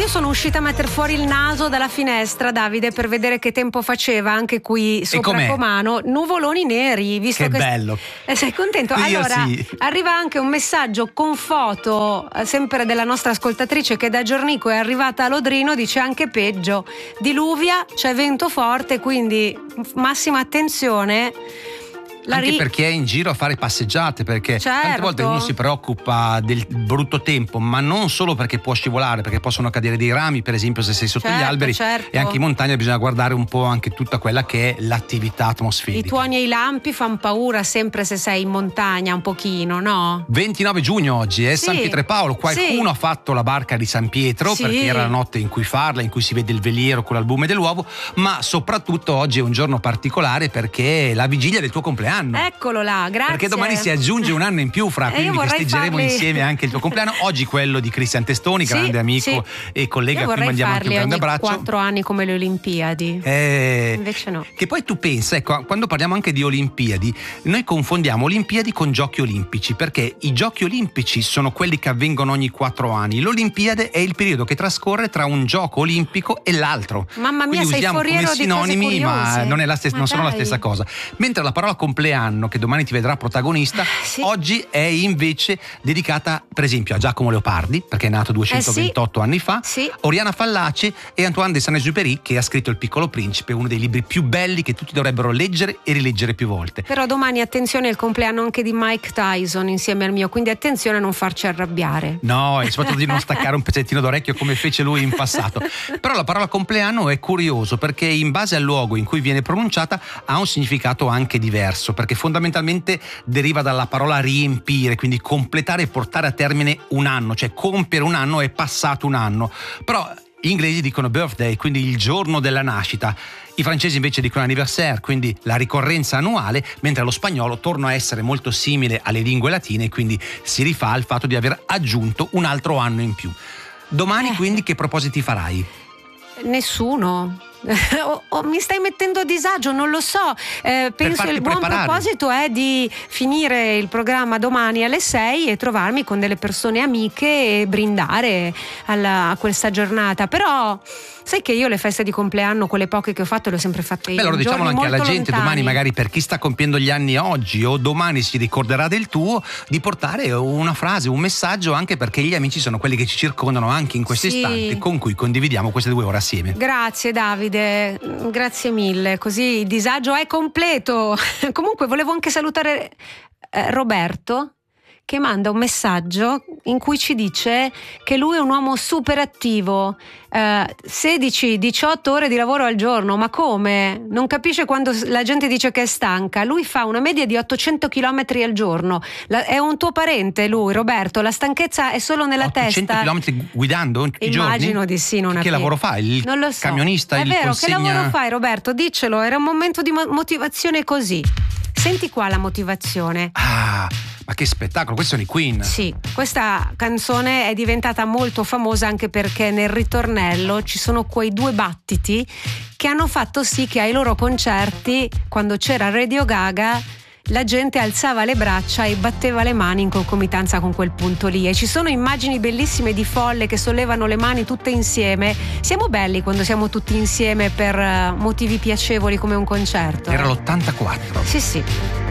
io sono uscita a mettere fuori il naso dalla finestra, Davide, per vedere che tempo faceva anche qui sopra Comano. Nuvoloni neri, visto che bello. Sei contento? Io allora sì. Arriva anche un messaggio con foto, sempre della nostra ascoltatrice, che da Giornico è arrivata a Lodrino, dice anche peggio, diluvia, c'è vento forte, quindi massima attenzione. Anche per chi è in giro a fare passeggiate, perché tante volte uno si preoccupa del brutto tempo, ma non solo perché può scivolare, perché possono cadere dei rami, per esempio se sei sotto gli alberi, e anche in montagna bisogna guardare un po' anche tutta quella che è l'attività atmosferica. I tuoni e i lampi fanno paura sempre se sei in montagna un pochino, no? 29 giugno oggi è San Pietropaolo, qualcuno ha fatto la barca di San Pietro perché era la notte in cui farla, in cui si vede il veliero con l'albume dell'uovo, ma soprattutto oggi è un giorno particolare perché è la vigilia del tuo compleanno. Eccolo là, grazie. Perché domani si aggiunge un anno in più, Fra, quindi festeggeremo insieme anche il tuo compleanno. Oggi quello di Cristian Testoni, grande amico e collega, a cui mandiamo anche un grande abbraccio. 4 anni come le Olimpiadi. Invece no. Che poi tu pensa, ecco, quando parliamo anche di Olimpiadi, noi confondiamo Olimpiadi con Giochi Olimpici, perché i Giochi Olimpici sono quelli che avvengono ogni 4 anni. L'Olimpiade è il periodo che trascorre tra un gioco olimpico e l'altro. Mamma mia, quindi sei usiamo foriero come sinonimi, di cose ma non è non sono la dai. stessa cosa. Mentre la parola compleanno, che domani ti vedrà protagonista, oggi è invece dedicata per esempio a Giacomo Leopardi, perché è nato 228 anni fa, Oriana Fallaci e Antoine de Saint-Exupéry, che ha scritto Il Piccolo Principe, uno dei libri più belli che tutti dovrebbero leggere e rileggere più volte. Però domani attenzione, è il compleanno anche di Mike Tyson insieme al mio, quindi attenzione a non farci arrabbiare. No, e soprattutto di non staccare un pezzettino d'orecchio come fece lui in passato. Però la parola compleanno è curioso perché in base al luogo in cui viene pronunciata ha un significato anche diverso, perché fondamentalmente deriva dalla parola riempire, quindi completare e portare a termine un anno, cioè compiere un anno è passato un anno. Però gli inglesi dicono birthday, quindi il giorno della nascita. I francesi invece dicono anniversaire, quindi la ricorrenza annuale, mentre lo spagnolo torna a essere molto simile alle lingue latine, quindi si rifà al fatto di aver aggiunto un altro anno in più. Domani quindi che propositi farai? Nessuno. Mi stai mettendo a disagio, non lo so. Penso il buon proposito è di finire il programma domani alle 6 e trovarmi con delle persone amiche e brindare a questa giornata. Però sai che io le feste di compleanno, quelle poche che ho fatto, le ho sempre fatte io. Allora diciamolo anche alla gente, lontani. domani magari per chi sta compiendo gli anni oggi o domani si ricorderà del tuo, di portare una frase, un messaggio, anche perché gli amici sono quelli che ci circondano anche in questo istante, con cui condividiamo queste 2 ore assieme. Grazie Davide, grazie mille, così il disagio è completo. Comunque volevo anche salutare Roberto, che manda un messaggio in cui ci dice che lui è un uomo super attivo, 16-18 ore di lavoro al giorno. Ma come? Non capisce quando la gente dice che è stanca. Lui fa una media di 800 km al giorno. È un tuo parente lui, Roberto? La stanchezza è solo nella 800 testa? 800 km guidando tutti i giorni? Immagino di sì. Che lavoro fa? Non lo so. Camionista? È vero, consegna... che lavoro fai, Roberto? Diccelo, era un momento di motivazione così. Senti qua la motivazione. Ma che spettacolo, questi sono i Queen. Sì, questa canzone è diventata molto famosa anche perché nel ritornello ci sono quei 2 battiti che hanno fatto sì che ai loro concerti, quando c'era Radio Gaga, la gente alzava le braccia e batteva le mani in concomitanza con quel punto lì. E ci sono immagini bellissime di folle che sollevano le mani tutte insieme. Siamo belli quando siamo tutti insieme per motivi piacevoli come un concerto. Era l'84. Sì.